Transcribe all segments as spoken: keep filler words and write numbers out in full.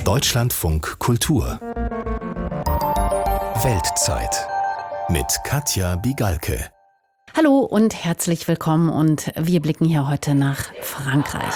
Deutschlandfunk Kultur Weltzeit mit Katja Bigalke. Hallo und herzlich willkommen und wir blicken hier heute nach Frankreich.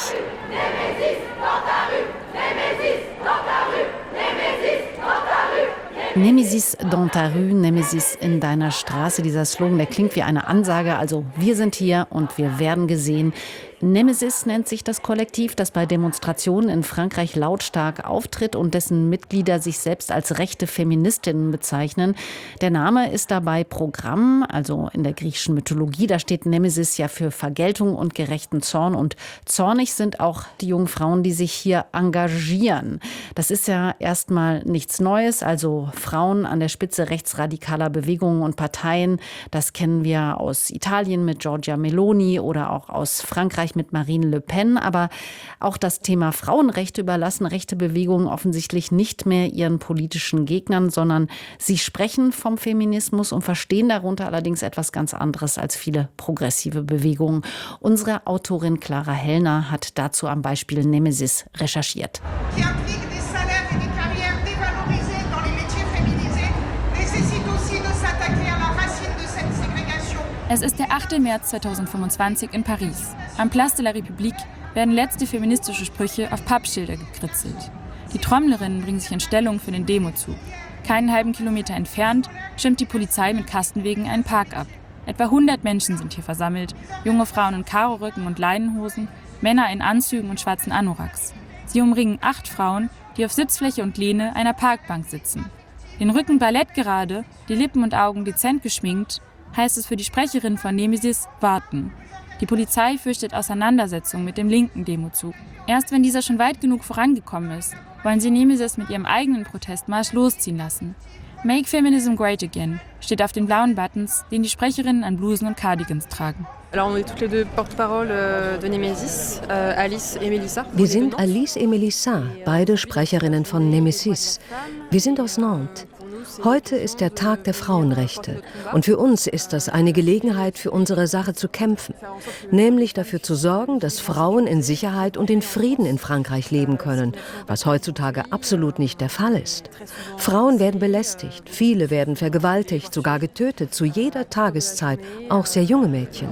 Nemesis dans ta rue, Nemesis in deiner Straße. Dieser Slogan, der klingt wie eine Ansage. Also wir sind hier und wir werden gesehen. Nemesis nennt sich das Kollektiv, das bei Demonstrationen in Frankreich lautstark auftritt und dessen Mitglieder sich selbst als rechte Feministinnen bezeichnen. Der Name ist dabei Programm, also in der griechischen Mythologie. Da steht Nemesis ja für Vergeltung und gerechten Zorn. Und zornig sind auch die jungen Frauen, die sich hier engagieren. Das ist ja erstmal nichts Neues. Also Frauen an der Spitze rechtsradikaler Bewegungen und Parteien. Das kennen wir aus Italien mit Giorgia Meloni oder auch aus Frankreich mit Marine Le Pen. Aber auch das Thema Frauenrechte überlassen rechte Bewegungen offensichtlich nicht mehr ihren politischen Gegnern, sondern sie sprechen vom Feminismus und verstehen darunter allerdings etwas ganz anderes als viele progressive Bewegungen. Unsere Autorin Clara Hellner hat dazu am Beispiel Nemesis recherchiert. Es ist der achte März zweitausendfünfundzwanzig in Paris. Am Place de la République werden letzte feministische Sprüche auf Pappschilder gekritzelt. Die Trommlerinnen bringen sich in Stellung für den Demozug. Keinen halben Kilometer entfernt schirmt die Polizei mit Kastenwegen einen Park ab. Etwa hundert Menschen sind hier versammelt, junge Frauen in Karorücken und Leinenhosen, Männer in Anzügen und schwarzen Anoraks. Sie umringen acht Frauen, die auf Sitzfläche und Lehne einer Parkbank sitzen. Den Rücken ballettgerade, die Lippen und Augen dezent geschminkt, heißt es für die Sprecherin von Nemesis warten. Die Polizei fürchtet Auseinandersetzungen mit dem linken Demozug. Erst wenn dieser schon weit genug vorangekommen ist, wollen sie Nemesis mit ihrem eigenen Protestmarsch losziehen lassen. Make Feminism Great Again steht auf den blauen Buttons, den die Sprecherinnen an Blusen und Cardigans tragen. Wir sind Alice et Mélissa, beide Sprecherinnen von Nemesis. Wir sind aus Nantes. Heute ist der Tag der Frauenrechte und für uns ist das eine Gelegenheit, für unsere Sache zu kämpfen, nämlich dafür zu sorgen, dass Frauen in Sicherheit und in Frieden in Frankreich leben können, was heutzutage absolut nicht der Fall ist. Frauen werden belästigt, viele werden vergewaltigt, sogar getötet, zu jeder Tageszeit, auch sehr junge Mädchen.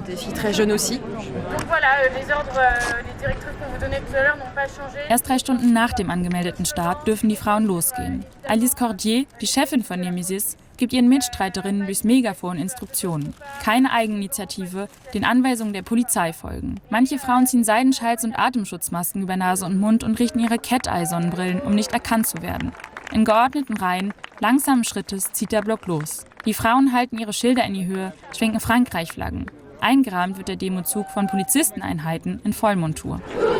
Erst drei Stunden nach dem angemeldeten Start dürfen die Frauen losgehen. Alice Cordier, die Chefin von Nemesis, gibt ihren Mitstreiterinnen durchs Megafon Instruktionen. Keine Eigeninitiative, den Anweisungen der Polizei folgen. Manche Frauen ziehen Seidenschals und Atemschutzmasken über Nase und Mund und richten ihre Cat-Eye-Sonnenbrillen, um nicht erkannt zu werden. In geordneten Reihen, langsamen Schrittes zieht der Block los. Die Frauen halten ihre Schilder in die Höhe, schwenken Frankreich-Flaggen. Eingerahmt wird der Demozug von Polizisteneinheiten in Vollmontur.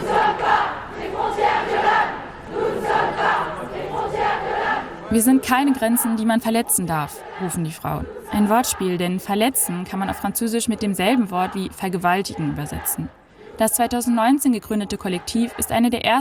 Wir sind keine Grenzen, die man verletzen darf, rufen die Frauen. Ein Wortspiel, denn verletzen kann man auf Französisch mit demselben Wort wie vergewaltigen übersetzen. Das zweitausendneunzehn gegründete Kollektiv ist eine der ersten